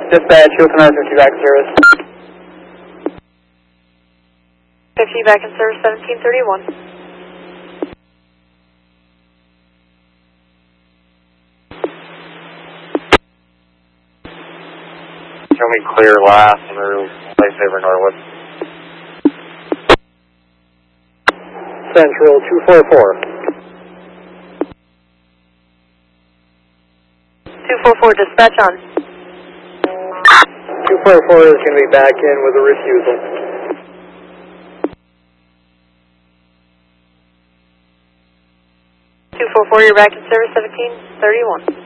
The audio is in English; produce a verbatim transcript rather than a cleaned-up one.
Dispatch, Houston R fifty back in service. fifty back in service, seventeen thirty-one. Show me clear last through Lifesaver Norwood. Central two four four. two four four, dispatch on. two four four is going to be back in with a refusal. two four four, you're back in service, seventeen thirty-one.